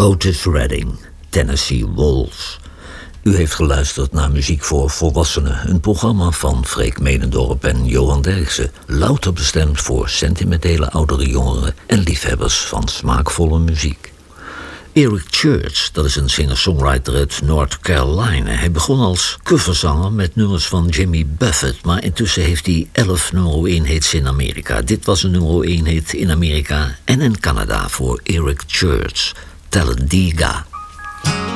Otis Redding, Tennessee Waltz. U heeft geluisterd naar Muziek voor Volwassenen, een programma van Freek Menendorp en Johan Derksen, louter bestemd voor sentimentele oudere jongeren en liefhebbers van smaakvolle muziek. Eric Church, dat is een singer-songwriter uit North Carolina. Hij begon als coverzanger met nummers van Jimmy Buffett, maar intussen heeft hij 11 nummer 1 hits in Amerika. Dit was een nummer 1 hit in Amerika en in Canada voor Eric Church, Talladega.